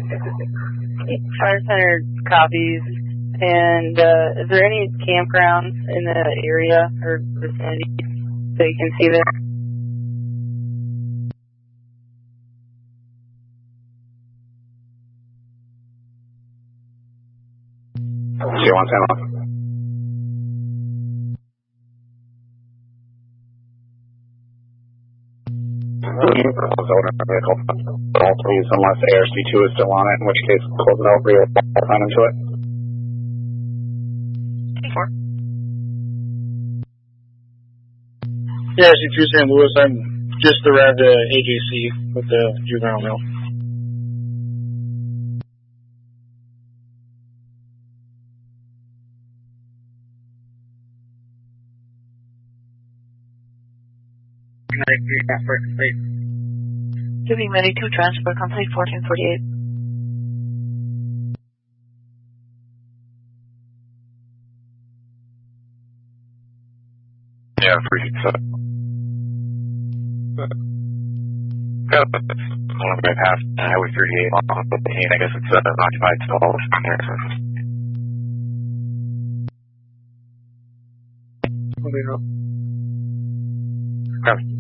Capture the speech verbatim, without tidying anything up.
Fire Center copies. And uh, is there any campgrounds in the area or vicinity that you can see there? C one ten off. All please, unless A R C two is still on it, in which case close it out, re-assign him to it. Four. Yeah, A R C two Saint Louis, I'm just arrived at A J C with the juvenile mail. Transport complete. Giving Medi two transport complete, fourteen forty-eight. Yeah, three seven. Got one way past Highway thirty-eight on the pain. I guess it's uh, occupied stall from there. Moving up. Okay.